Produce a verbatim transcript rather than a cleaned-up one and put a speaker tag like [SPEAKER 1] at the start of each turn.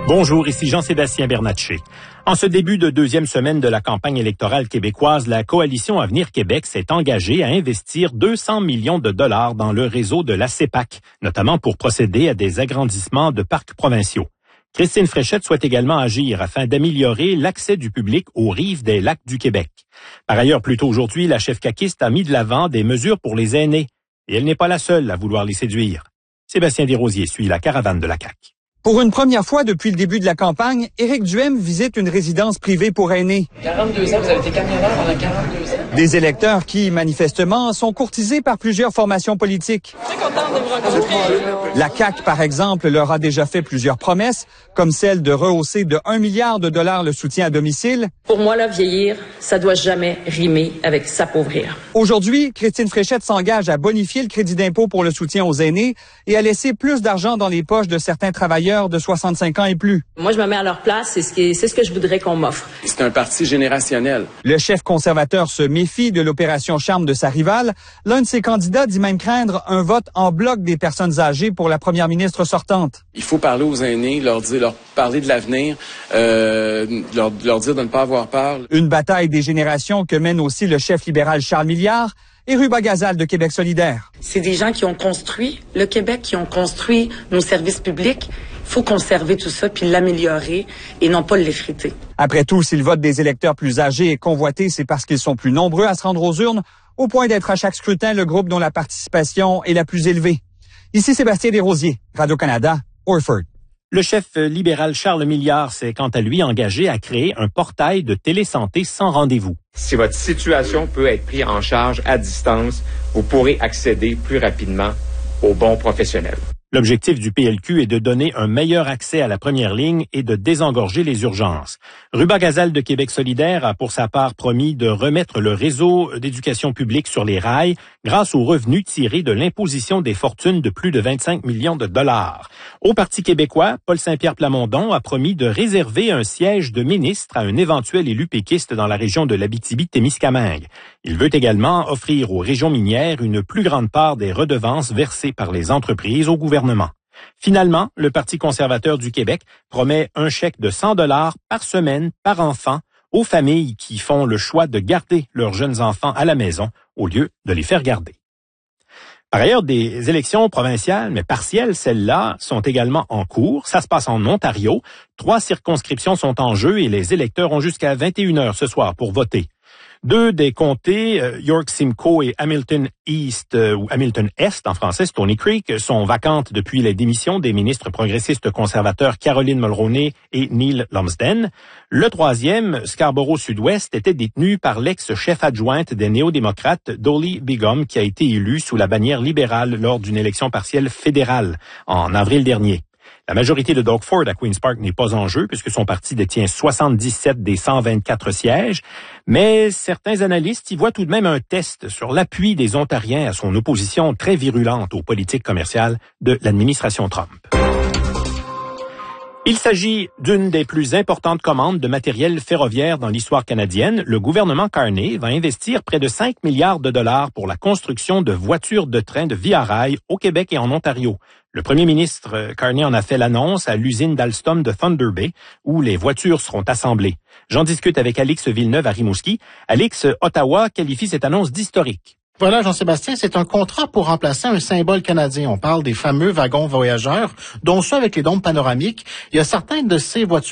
[SPEAKER 1] Bonjour, ici Jean-Sébastien Bernatchez. En ce début de deuxième semaine de la campagne électorale québécoise, la coalition Avenir Québec s'est engagée à investir deux cents millions de dollars dans le réseau de la C E P A C, notamment pour procéder à des agrandissements de parcs provinciaux. Christine Fréchette souhaite également agir afin d'améliorer l'accès du public aux rives des lacs du Québec. Par ailleurs, plus tôt aujourd'hui, la chef caquiste a mis de l'avant des mesures pour les aînés. Et elle n'est pas la seule à vouloir les séduire. Sébastien Desrosiers suit la caravane de la C A Q.
[SPEAKER 2] Pour une première fois depuis le début de la campagne, Éric Duhaime visite une résidence privée pour aînés.
[SPEAKER 3] quarante-deux ans, vous avez été camionneur pendant quarante-deux ans.
[SPEAKER 2] Des électeurs qui, manifestement, sont courtisés par plusieurs formations politiques.
[SPEAKER 3] Très contente de vous rencontrer.
[SPEAKER 2] La C A Q, par exemple, leur a déjà fait plusieurs promesses, comme celle de rehausser de un milliard de dollars le soutien à domicile.
[SPEAKER 4] Pour moi, là, vieillir, ça doit jamais rimer avec s'appauvrir.
[SPEAKER 2] Aujourd'hui, Christine Fréchette s'engage à bonifier le crédit d'impôt pour le soutien aux aînés et à laisser plus d'argent dans les poches de certains travailleurs de soixante-cinq ans et plus.
[SPEAKER 4] Moi, je me mets à leur place, c'est ce, qui, c'est ce que je voudrais qu'on m'offre.
[SPEAKER 3] C'est un parti générationnel.
[SPEAKER 2] Le chef conservateur se méfie de l'opération charme de sa rivale. L'un de ses candidats dit même craindre un vote en bloc des personnes âgées pour la première ministre sortante.
[SPEAKER 3] Il faut parler aux aînés, leur dire, leur parler de l'avenir, euh, leur, leur dire de ne pas avoir peur.
[SPEAKER 2] Une bataille des générations que mène aussi le chef libéral Charles Milliard et Ruba Gazal de Québec solidaire.
[SPEAKER 5] C'est des gens qui ont construit le Québec, qui ont construit nos services publics. Il faut conserver tout ça puis l'améliorer et non pas l'effriter.
[SPEAKER 2] Après tout, si le vote des électeurs plus âgés est convoité, c'est parce qu'ils sont plus nombreux à se rendre aux urnes, au point d'être à chaque scrutin le groupe dont la participation est la plus élevée. Ici Sébastien Desrosiers, Radio-Canada, Orford.
[SPEAKER 1] Le chef libéral Charles Milliard s'est quant à lui engagé à créer un portail de télésanté sans rendez-vous.
[SPEAKER 6] Si votre situation peut être prise en charge à distance, vous pourrez accéder plus rapidement aux bons professionnels.
[SPEAKER 1] L'objectif du P L Q est de donner un meilleur accès à la première ligne et de désengorger les urgences. Ruba Gazal de Québec solidaire a pour sa part promis de remettre le réseau d'éducation publique sur les rails grâce aux revenus tirés de l'imposition des fortunes de plus de vingt-cinq millions de dollars. Au Parti québécois, Paul Saint-Pierre Plamondon a promis de réserver un siège de ministre à un éventuel élu péquiste dans la région de l'Abitibi-Témiscamingue. Il veut également offrir aux régions minières une plus grande part des redevances versées par les entreprises au gouvernement. Finalement, le Parti conservateur du Québec promet un chèque de cent dollars par semaine par enfant aux familles qui font le choix de garder leurs jeunes enfants à la maison au lieu de les faire garder. Par ailleurs, des élections provinciales, mais partielles, celles-là, sont également en cours. Ça se passe en Ontario. Trois circonscriptions sont en jeu et les électeurs ont jusqu'à vingt et une heures ce soir pour voter. Deux des comtés, York Simcoe et Hamilton East, euh, ou Hamilton Est en français, Stony Creek, sont vacantes depuis les démissions des ministres progressistes conservateurs Caroline Mulroney et Neil Lumsden. Le troisième, Scarborough Sud-Ouest, était détenu par l'ex-chef adjointe des néo-démocrates, Dolly Begum, qui a été élue sous la bannière libérale lors d'une élection partielle fédérale en avril dernier. La majorité de Doug Ford à Queen's Park n'est pas en jeu puisque son parti détient soixante-dix-sept des cent vingt-quatre sièges, mais certains analystes y voient tout de même un test sur l'appui des Ontariens à son opposition très virulente aux politiques commerciales de l'administration Trump. Il s'agit d'une des plus importantes commandes de matériel ferroviaire dans l'histoire canadienne. Le gouvernement Carney va investir près de cinq milliards de dollars pour la construction de voitures de train de Via Rail au Québec et en Ontario. Le premier ministre Carney en a fait l'annonce à l'usine d'Alstom de Thunder Bay, où les voitures seront assemblées. J'en discute avec Alix Villeneuve à Rimouski. Alix, Ottawa qualifie cette annonce d'historique.
[SPEAKER 7] Voilà, Jean-Sébastien, c'est un contrat pour remplacer un symbole canadien. On parle des fameux wagons voyageurs, dont ceux avec les dômes panoramiques. Il y a certaines de ces voitures